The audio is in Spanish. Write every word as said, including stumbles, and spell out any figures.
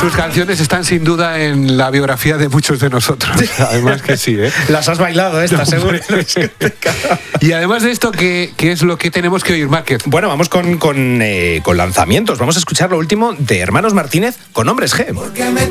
Sus canciones están sin duda en la biografía de muchos de nosotros. Además que sí, ¿eh? Las has bailado estas, seguro. Y además de esto, ¿qué, ¿qué es lo que tenemos que oír, Márquez? Bueno, vamos con, con, eh, con lanzamientos. Vamos a escuchar lo último de Hermanos Martínez con Hombres G.